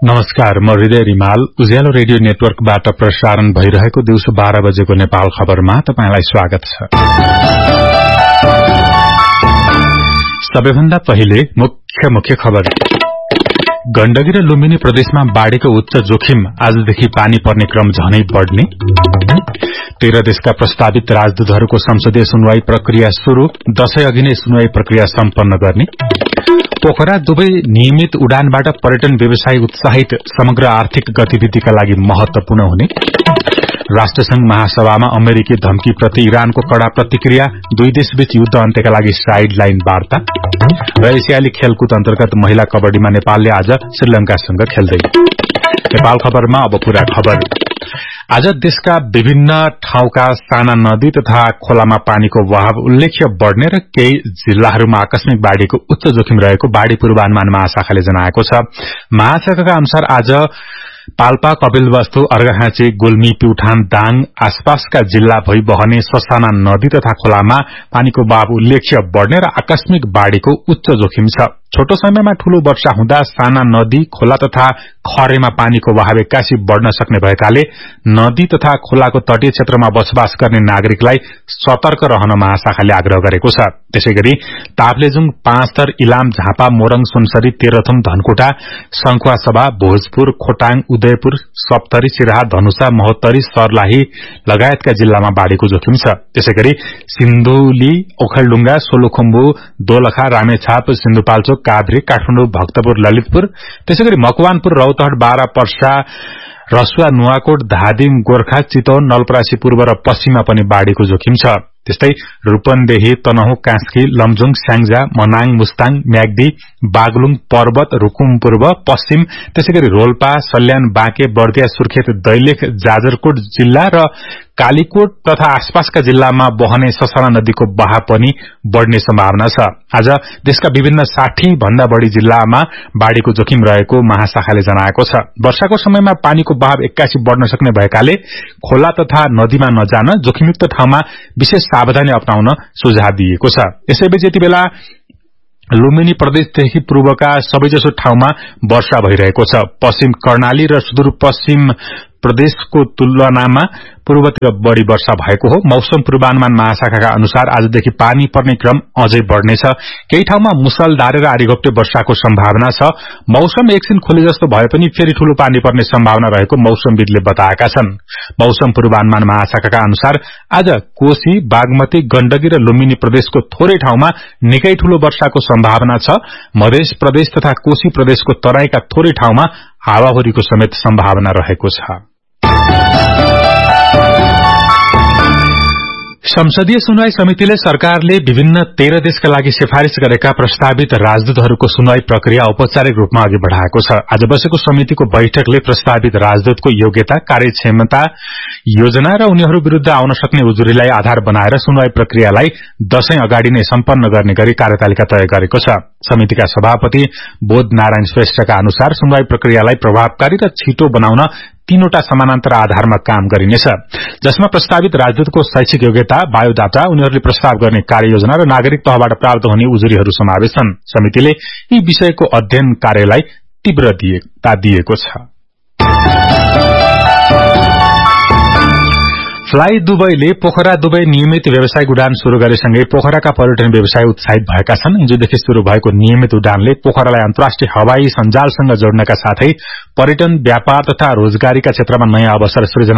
नमस्कार, म हृदय रिमाल उज्यालो रेडियो नेटवर्कबाट प्रसारण भइरहेको दिउँसो 12 बजेको नेपाल खबरमा तपाईंलाई स्वागत छ। सबैभन्दा पहिले मुख्य खबर। गण्डकी र लुम्बिनी प्रदेशमा बाढ़ीको उच्च जोखिम, आजदेखि पानी पर्ने क्रम झनै बढ़ने। 13 देशका प्रस्तावित राजदूतहरूको संसदीय सुनवाई प्रक्रिया शुरू, दशैं अघि नै सुनवाई प्रक्रिया सम्पन्न गर्ने। पोखरा दुवै नियमित उडानबाट पर्यटन व्यवसाय उत्साहित, समग्र आर्थिक गतिविधिका लागि महत्वपूर्ण हुने। राष्ट्रसंघ महासभामा अमेरिकी धम्कीप्रति इरानको कड़ा प्रतिक्रिया, दुई देशबीच युद्ध अन्त्यका लागि साइडलाइन वार्ता। र एसियाली खेलकुद अन्तर्गत महिला कबड्डीमा नेपालले आज श्रीलंकासँग खेल्दै। नेपाल खबरमा अब पूरा खबर। आज देशका विभिन्न ठाउँका साना नदी तथा खोलामा पानीको बहाव उल्लेख्य बढ़ने र केही जिल्लाहरूमा आकस्मिक बाढ़ीको उच्च जोखिम रहेको बाढ़ी पूर्वानुमान महाशाखाले जनाएको छ। महाशाखाका अनुसार आज पाल्पा, कपिलवस्तु, अर्घाखाँची, गुल्मी, प्युठान, दाङ आसपासका जिल्ला भई बहने ससाना नदी तथा खोलामा पानीको बहाव उल्लेख्य बढ़ने र आकस्मिक बाढ़ीको उच्च जोखिम छ। छोटो समयमा ठूलो वर्षा हुँदा साना नदी, खोला तथा खरेमा पानीको बहाव एक्कासी बढ़न सक्ने भएकाले नदी तथा खोलाको तटीय क्षेत्रमा बसोबास गर्ने नागरिकलाई सतर्क रहन महाशाखाले आग्रह गरेको छ। त्यसैगरी ताप्लेजुङ, पाँचथर, इलाम, झापा, मोरङ, सुनसरी, तेह्रथुम, धनकुटा, संखुवासभा, भोजपुर, खोटाङ, उदयपुर, सप्तरी, सिराहा, धनुषा, महोत्तरी, सर्लाही लगायतका जिल्लामा बाढ़ीको जोखिम छ। त्यसैगरी सिन्धुली, ओखलढुंगा, सोलुखुम्बु, दोलखा, रामेछाप, सिन्धुपाल्चोक, काभ्रे, काठमाडौँ, भक्तपुर, ललितपुर, त्यसैगरी मकवानपुर, रौतहट, बारा, पर्सा, रसुवा, नुवाकोट, धादिङ, गोर्खा, चितवन, नलपरासी पूर्व र पश्चिममा पनि बाढ़ीको जोखिम छ। त्यस्तै रूपन्देही, तनहुँ, कास्की, लमजुङ, स्याङ्जा, मनाङ, मुस्ताङ, म्याग्दी, बागलुङ, पर्वत, रुकुम पूर्व, पश्चिम, त्यसैगरी रोल्पा, सल्यान, बाँके, बर्दिया, सुर्खेत, दैलेख, जाजरकोट जिल्ला र कालीकोट तथा आसपासका जिल्लामा बहने ससाना नदीको बहाव पनि बढ़ने सम्भावना छ। आज देशका विभिन्न 60 भन्दा बढ़ी जिल्लामा बाढ़ीको जोखिम रहेको महाशाखाले जनाएको छ। वर्षाको समयमा पानीको बहाव एक्कासी बढ़न सक्ने भएकाले खोला तथा नदीमा नजान, जोखिमयुक्त ठाउँमा विशेष सावधानी अपनाउन सुझाव दिएको छ। यसैबीच यति बेला लुम्बिनी प्रदेशदेखि पूर्वका सबैजसो ठाउँमा वर्षा भइरहेको छ। पश्चिम कर्णाली र सुदूरपश्चिम प्रदेशको तुलनामा पूर्वतिर बढ़ी वर्षा भएको हो। मौसम पूर्वानुमान महाशाखाका अनुसार आजदेखि पानी पर्ने क्रम अझै बढ़नेछ। केही ठाउँमा मुसलधारे र आधीघोप्टे वर्षाको सम्भावना छ। मौसम एकछिन खोले जस्तो भए पनि फेरि ठूलो पानी पर्ने सम्भावना रहेको मौसमविदले बताएका छन्। मौसम पूर्वानुमान महाशाखाका अनुसार आज कोशी, बागमती, गण्डकी र लुम्बिनी प्रदेशको थोरै ठाउँमा निकै ठूलो वर्षाको सम्भावना छ। मध्य प्रदेश तथा कोशी प्रदेशको तराईका थोरै ठाउँमा हावाहुरीको समेत सम्भावना रहेको छ। संसदीय सुनवाई समितिले सरकारले विभिन्न 13 देशका लागि सिफारिश गरेका प्रस्तावित राजदूतहरूको सुनवाई प्रक्रिया औपचारिक रूपमा अघि बढ़ाएको छ। आज बसेको समितिको बैठकले प्रस्तावित राजदूतको योग्यता, कार्यक्षमता, योजना र उनीहरू विरूद्ध आउन सक्ने उजुरीलाई आधार बनाएर सुनवाई प्रक्रियालाई दशैं अगाडि नै सम्पन्न गर्ने गरी कार्यतालिका तय गरेको छ। समितिका सभापति बोध नारायण श्रेष्ठका अनुसार सुनवाई प्रक्रियालाई प्रभावकारी र छिटो बनाउन 3वटा समानान्तर आधारमा काम गरिनेछ, जसमा प्रस्तावित राजदूतको शैक्षिक योग्यता, बायोडाटा, उनीहरूले प्रस्ताव गर्ने कार्ययोजना र नागरिक तहबाट प्राप्त हुने उजुरीहरू समावेश छन्। समितिले यी विषयको अध्ययन कार्यलाई तीव्रता दिएको छ। फ्लाई दुबईले पोखरा दुबई नियमित व्यावसायिक उडान शुरू गरेसँगै पोखराका पर्यटन व्यवसाय उत्साहित भएका छन्। हिजोदेखि शुरू भएको नियमित उडानले पोखरालाई अन्तर्राष्ट्रिय हवाई सञ्जालसँग जोड्नका साथै पर्यटन, व्यापार तथा रोजगारीका क्षेत्रमा नयाँ अवसर सृजना